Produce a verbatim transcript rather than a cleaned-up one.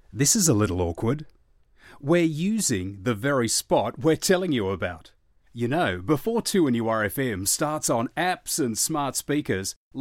This is a little awkward. We're using the very spot we're telling you about. You know, before two N U R F M starts on apps and smart speakers,